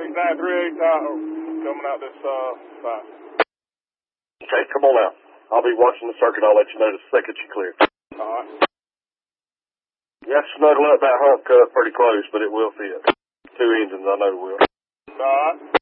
6938 Tahoe. Coming out this side. Okay, come on out. I'll be watching the circuit. I'll let you know the second you clear. Alright. You have to snuggle up that hump cuff pretty close, but it will fit. 2 engines, I know will. Alright.